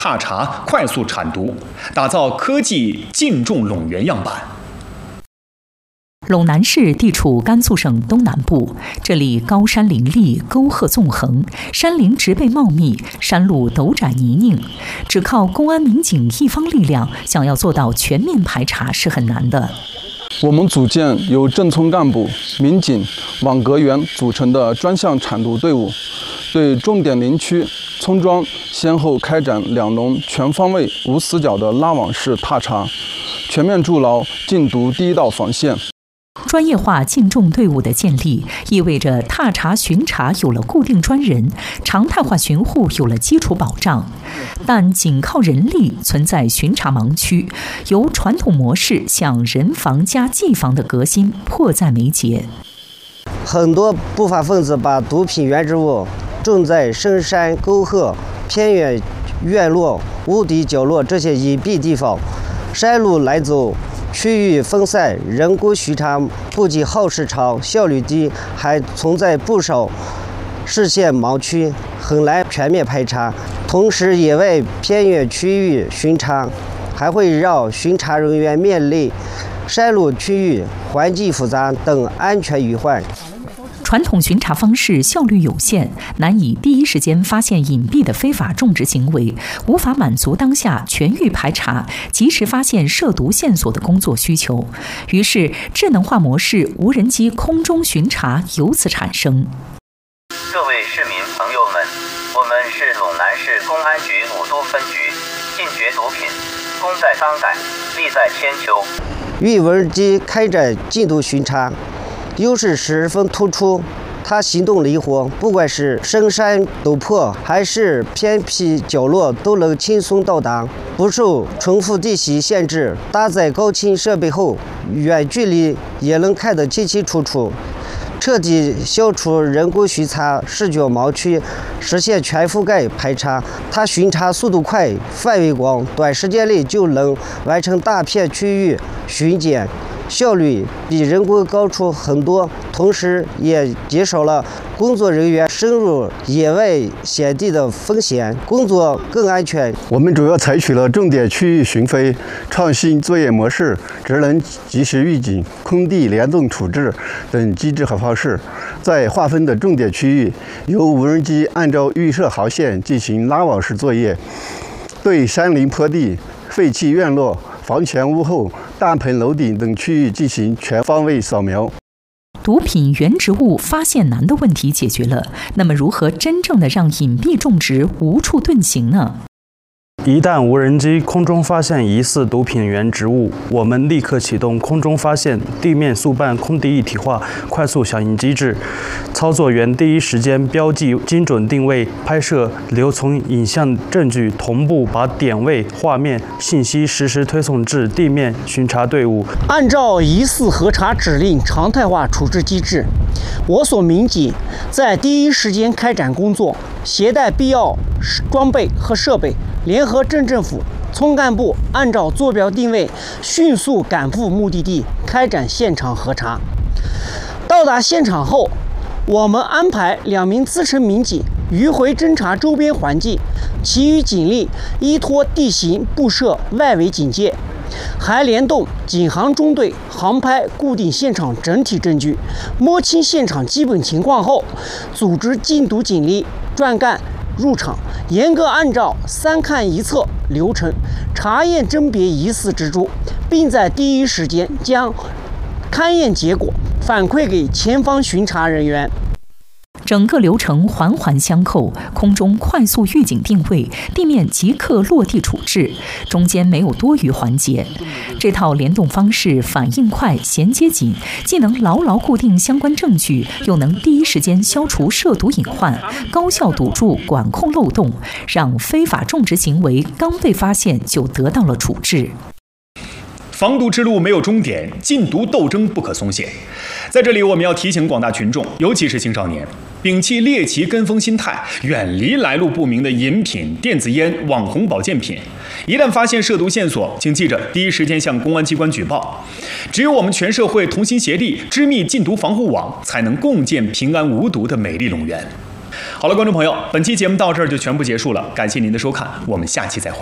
踏查快速产毒，打造科技禁种垄园样板。 陇南市地处甘肃省东南部，这里高山林立，沟壑纵横，山林植被茂密，山路陡窄泥泞，只靠公安民警一方力量，想要做到全面排查是很难的。 我们组建由镇村干部、民警、网格员组成的专项产毒队伍，对重点林区、村庄先后开展2轮全方位、无死角的拉网式踏查，全面筑牢禁毒第一道防线。 专业化禁种队伍的建立，意味着踏查巡查有了固定专人，常态化巡护有了基础保障。但仅靠人力存在巡查盲区，由传统模式向人防加技防的革新迫在眉睫。 很多不法分子把毒品原植物种在深山沟壑、偏远院落、无底角落这些隐蔽地方，山路来走，区域分散，人工巡查不仅耗时长、效率低，还存在不少视线盲区，很难全面排查。同时，野外偏远区域巡查还会让巡查人员面临山路区域环境复杂等安全隐患。 传统巡查方式效率有限，难以第一时间发现隐蔽的非法种植行为，无法满足当下全域排查、及时发现涉毒线索的工作需求。于是，智能化模式无人机空中巡查由此产生。 各位市民朋友们，我们是陇南市公安局武都分局，禁绝毒品，功在当代，利在千秋。 与无人机开展禁毒巡查优势十分突出，它行动灵活，不管是深山陡坡还是偏僻角落，都能轻松到达，不受重复地形限制。搭载高清设备后，远距离也能看得清清楚楚，彻底消除人工巡查视觉盲区，实现全覆盖排查。它巡查速度快，范围广，短时间内就能完成大片区域巡检，效率比人工高出很多，同时也减少了工作人员深入野外险地的风险，工作更安全。 我们主要采取了重点区域巡飞、创新作业模式、职能及时预警、空地联动处置等机制和方式，在划分的重点区域，由无人机按照预设航线进行拉网式作业，对山林坡地、废弃院落、房前屋后、大棚楼顶等区域进行全方位扫描。 毒品原植物发现难的问题解决了，那么如何真正的让隐蔽种植无处遁形呢？ 一旦无人机空中发现疑似毒品原植物，我们立刻启动空中发现、地面速办、空地一体化快速响应机制。操作员第一时间标记、精准定位、拍摄、留存影像证据，同步把点位、画面、信息实时推送至地面巡查队伍。 按照疑似核查指令常态化处置机制，我所民警在第一时间开展工作，携带必要装备和设备，联合镇政府、村干部按照坐标定位，迅速赶赴目的地，开展现场核查。到达现场后，我们安排2名资深民警迂回侦查周边环境，其余警力依托地形布设外围警戒，还联动警航中队航拍固定现场整体证据。摸清现场基本情况后，组织禁毒警力专干入场，严格按照3看1测流程查验甄别疑似植株，并在第一时间将勘验结果反馈给前方巡查人员。 整个流程环环相扣，空中快速预警定位，地面即刻落地处置，中间没有多余环节。这套联动方式反应快、衔接紧，既能牢牢固定相关证据，又能第一时间消除涉毒隐患，高效堵住管控漏洞，让非法种植行为刚被发现就得到了处置。 防毒之路没有终点，禁毒斗争不可松懈。在这里，我们要提醒广大群众，尤其是青少年，摒弃猎奇跟风心态，远离来路不明的饮品、电子烟、网红保健品。一旦发现涉毒线索，请记着第一时间向公安机关举报。只有我们全社会同心协力，织密禁毒防护网，才能共建平安无毒的美丽陇园。 好了，观众朋友，本期节目到这儿就全部结束了，感谢您的收看，我们下期再会。